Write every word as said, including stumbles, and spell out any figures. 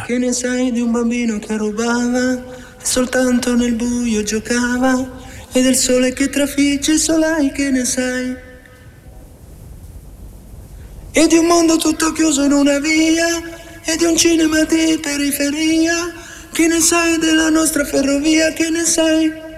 Che ne sai di un bambino che rubava e soltanto nel buio giocava, e del sole che trafigge il solai, che ne sai? E di un mondo tutto chiuso in una via, e di un cinema di periferia, che ne sai della nostra ferrovia, che ne sai?